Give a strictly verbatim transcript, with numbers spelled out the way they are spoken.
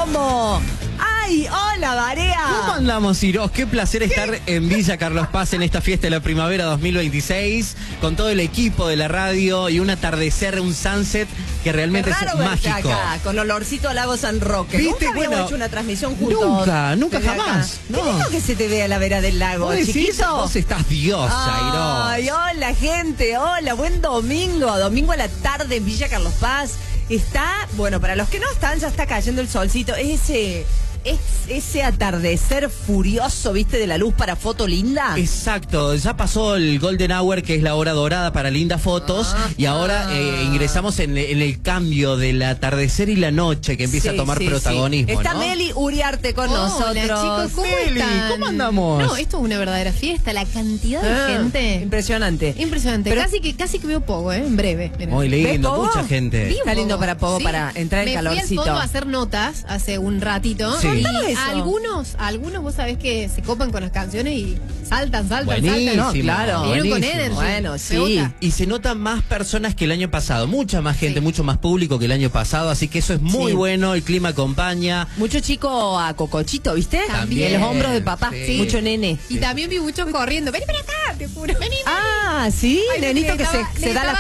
¿Cómo? ¡Ay, hola, Barea! ¿Cómo andamos, Iros? Qué placer estar en Villa Carlos Paz en esta fiesta de la primavera dos mil veintiséis con todo el equipo de la radio y un atardecer, un sunset que realmente Qué raro es verte mágico. acá, con olorcito a Lago San Roque. ¿Viste? Nunca habíamos Bueno, hecho una transmisión juntos. Nunca, nunca desde jamás. acá. No. Qué lindo que se te vea la vera del lago, ¿Vos decís? chiquito. Vos estás diosa, Ay, Iros. hola, gente. Hola, buen domingo. Domingo a la tarde en Villa Carlos Paz. Está, bueno, para los que no están, ya está cayendo el solcito. Es ese... Es ese atardecer furioso, ¿viste? De la luz para foto linda. Exacto, ya pasó el Golden Hour, que es la hora dorada para lindas fotos, Ah, y ahora eh, ingresamos en, en el cambio del atardecer y la noche, que empieza Sí, a tomar sí, protagonismo, sí. Está ¿no? Meli Uriarte con Hola, nosotros. chicos, ¿cómo Meli, están? ¿cómo andamos? No, esto es una verdadera fiesta, la cantidad de Ah, gente. Impresionante. Impresionante. Pero- Casi que casi que veo poco, ¿eh? En breve. Miren. Muy lindo, ¿Ves, Pogo? mucha gente. Vi un Está lindo poco, para Pogo, sí. para entrar en Me calorcito. fui al fondo a hacer notas hace un ratito. Sí. Y Contanos eso. algunos, algunos vos sabés que se copan con las canciones y saltan, saltan, Buenísimo, saltan. No, claro. Vinieron con buenísimo. Energy. Bueno, Me sí. gusta. Y se notan más personas que el año pasado, mucha más gente, Sí. mucho más público que el año pasado, así que eso es muy Sí. bueno, el clima acompaña. Mucho chico a cocochito, ¿viste? También. En los hombros de papá. Sí. Mucho nene. Y también vi muchos corriendo. Vení para acá, te juro. Vení, vení. Ah, sí, Ay, nenito que se, necesitaba- se da la